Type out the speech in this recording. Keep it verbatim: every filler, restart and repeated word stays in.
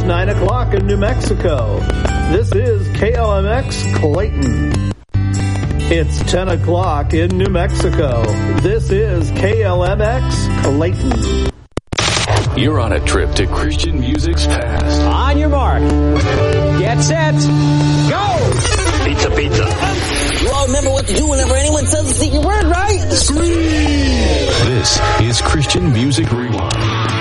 nine o'clock in New Mexico. This is K L M X Clayton. It's ten o'clock in New Mexico. This is K L M X Clayton. You're on a trip to Christian music's past. On your mark. Get set. Go! Pizza, pizza. You all remember what to do whenever anyone says a secret word, right? Scream! This is Christian Music Rewind.